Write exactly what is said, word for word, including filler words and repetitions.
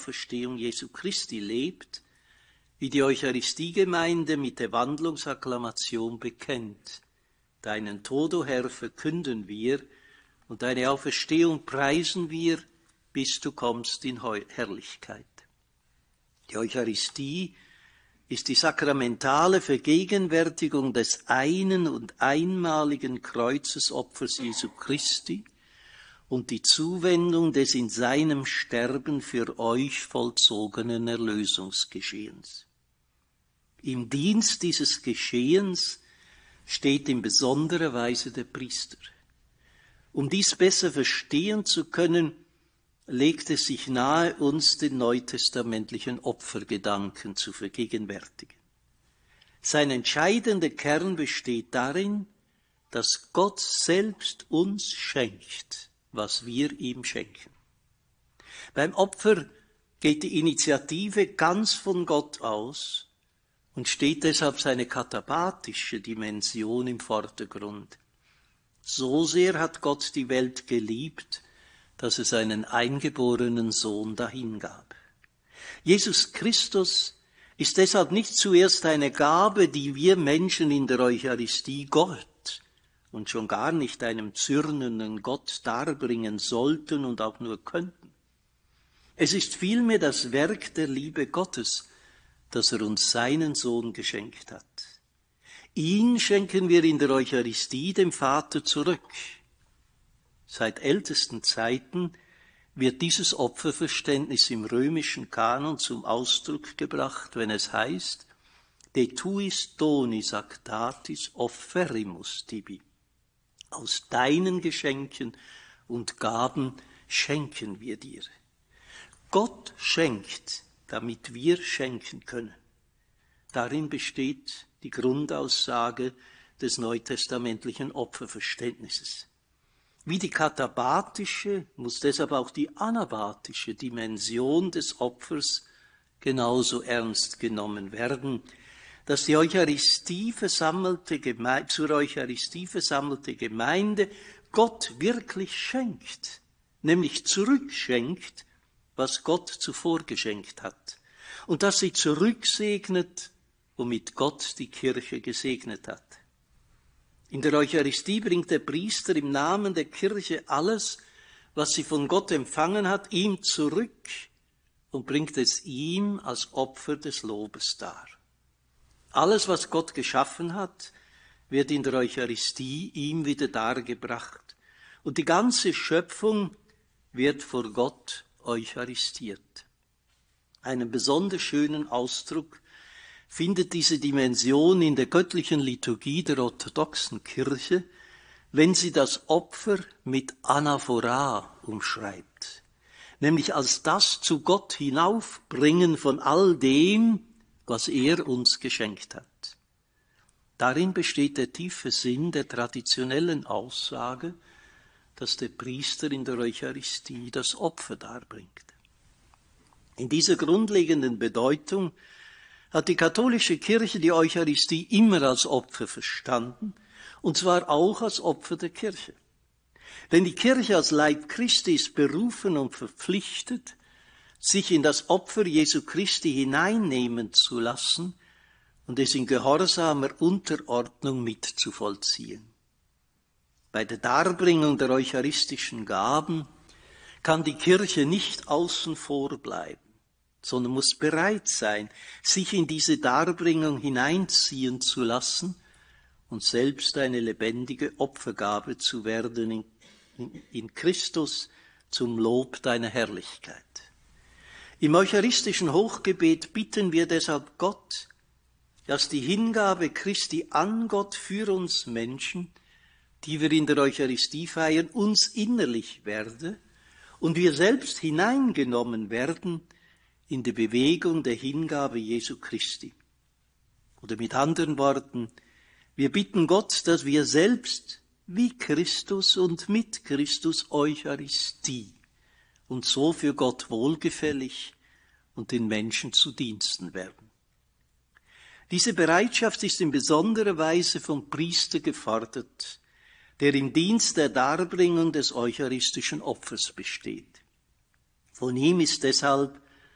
Auferstehung Jesu Christi lebt, wie die Eucharistiegemeinde mit der Wandlungsakklamation bekennt. Deinen Tod, o Herr, verkünden wir, und deine Auferstehung preisen wir, bis du kommst in Herrlichkeit. Die Eucharistie ist die sakramentale Vergegenwärtigung des einen und einmaligen Kreuzesopfers Jesu Christi und die Zuwendung des in seinem Sterben für euch vollzogenen Erlösungsgeschehens. Im Dienst dieses Geschehens steht in besonderer Weise der Priester. Um dies besser verstehen zu können, legt es sich nahe, uns den neutestamentlichen Opfergedanken zu vergegenwärtigen. Sein entscheidender Kern besteht darin, dass Gott selbst uns schenkt, was wir ihm schenken. Beim Opfer geht die Initiative ganz von Gott aus und steht deshalb seine katabatische Dimension im Vordergrund. So sehr hat Gott die Welt geliebt, dass er seinen eingeborenen Sohn dahingab. Jesus Christus ist deshalb nicht zuerst eine Gabe, die wir Menschen in der Eucharistie Gott und schon gar nicht einem zürnenden Gott darbringen sollten und auch nur könnten. Es ist vielmehr das Werk der Liebe Gottes, dass er uns seinen Sohn geschenkt hat. Ihn schenken wir in der Eucharistie dem Vater zurück. Seit ältesten Zeiten wird dieses Opferverständnis im römischen Kanon zum Ausdruck gebracht, wenn es heißt, de tuis donis actatis offerimus tibi. Aus deinen Geschenken und Gaben schenken wir dir. Gott schenkt, damit wir schenken können. Darin besteht die Grundaussage des neutestamentlichen Opferverständnisses. Wie die katabatische muss deshalb auch die anabatische Dimension des Opfers genauso ernst genommen werden, dass die Eucharistie versammelte Geme- zur Eucharistie versammelte Gemeinde Gott wirklich schenkt, nämlich zurückschenkt, was Gott zuvor geschenkt hat, und dass sie zurücksegnet, womit Gott die Kirche gesegnet hat. In der Eucharistie bringt der Priester im Namen der Kirche alles, was sie von Gott empfangen hat, ihm zurück und bringt es ihm als Opfer des Lobes dar. Alles, was Gott geschaffen hat, wird in der Eucharistie ihm wieder dargebracht und die ganze Schöpfung wird vor Gott eucharistiert. Einen besonders schönen Ausdruck findet diese Dimension in der göttlichen Liturgie der orthodoxen Kirche, wenn sie das Opfer mit Anaphora umschreibt, nämlich als das zu Gott hinaufbringen von all dem, was er uns geschenkt hat. Darin besteht der tiefe Sinn der traditionellen Aussage, dass der Priester in der Eucharistie das Opfer darbringt. In dieser grundlegenden Bedeutung hat die katholische Kirche die Eucharistie immer als Opfer verstanden, und zwar auch als Opfer der Kirche. Denn die Kirche als Leib Christi ist berufen und verpflichtet, sich in das Opfer Jesu Christi hineinnehmen zu lassen und es in gehorsamer Unterordnung mitzuvollziehen. Bei der Darbringung der eucharistischen Gaben kann die Kirche nicht außen vor bleiben, sondern muss bereit sein, sich in diese Darbringung hineinziehen zu lassen und selbst eine lebendige Opfergabe zu werden in, in, in Christus zum Lob deiner Herrlichkeit. Im eucharistischen Hochgebet bitten wir deshalb Gott, dass die Hingabe Christi an Gott für uns Menschen, die wir in der Eucharistie feiern, uns innerlich werde und wir selbst hineingenommen werden in die Bewegung der Hingabe Jesu Christi. Oder mit anderen Worten, wir bitten Gott, dass wir selbst wie Christus und mit Christus Eucharistie und so für Gott wohlgefällig und den Menschen zu Diensten werden. Diese Bereitschaft ist in besonderer Weise vom Priester gefordert, der im Dienst der Darbringung des eucharistischen Opfers besteht. Von ihm ist deshalb